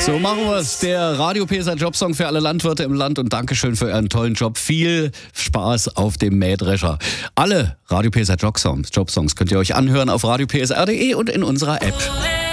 So machen wir's. Der Radio PSR Jobsong für alle Landwirte im Land und Dankeschön für euren tollen Job. Viel Spaß auf dem Mähdrescher. Alle Radio PSR Jobsongs könnt ihr euch anhören auf radiopsr.de und in unserer App.